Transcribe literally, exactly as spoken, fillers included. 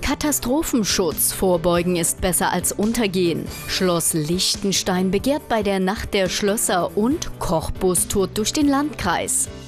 Katastrophenschutz. Vorbeugen ist besser als Untergehen. Schloss Liechtenstein begehrt bei der Nacht der Schlösser und Kochbus tourt durch den Landkreis.